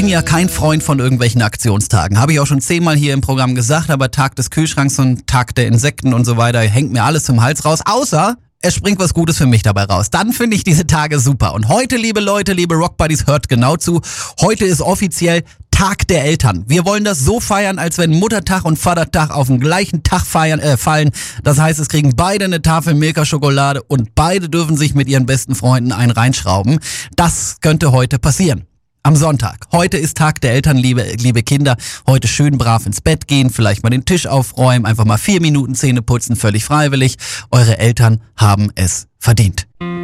bin ja kein Freund von irgendwelchen Aktionstagen. Habe ich auch schon 10-mal hier im Programm gesagt, aber Tag des Kühlschranks und Tag der Insekten und so weiter hängt mir alles zum Hals raus, außer es springt was Gutes für mich dabei raus. Dann finde ich diese Tage super. Und heute, liebe Leute, liebe Rockbuddies, hört genau zu. Heute ist offiziell Tag der Eltern. Wir wollen das so feiern, als wenn Muttertag und Vatertag auf den gleichen Tag fallen. Das heißt, es kriegen beide eine Tafel Milka-Schokolade und beide dürfen sich mit ihren besten Freunden einen reinschrauben. Das könnte heute passieren. Am Sonntag. Heute ist Tag der Eltern, liebe Kinder. Heute schön brav ins Bett gehen, vielleicht mal den Tisch aufräumen, einfach mal 4 Minuten Zähne putzen, völlig freiwillig. Eure Eltern haben es verdient.